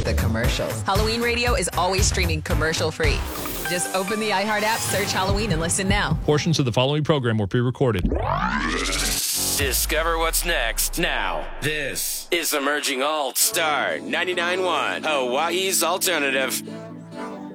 with the commercials. Halloween Radio is always streaming commercial-free. Just open the iHeart app, search Halloween, and listen now. Portions of the following program were pre-recorded. Discover what's next now. This is Emerging Alt Star 99.1, Hawaii's alternative.